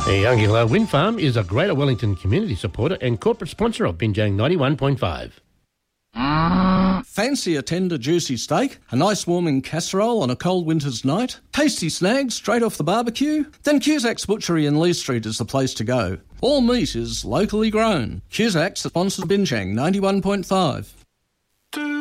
The Youngie Wind Farm is a Greater Wellington community supporter and corporate sponsor of Binjang 91.5. Fancy a tender, juicy steak, a nice warming casserole on a cold winter's night, tasty snags straight off the barbecue? Then Cusack's Butchery in Lee Street is the place to go. All meat is locally grown. Cusack's sponsors Binjang 91.5.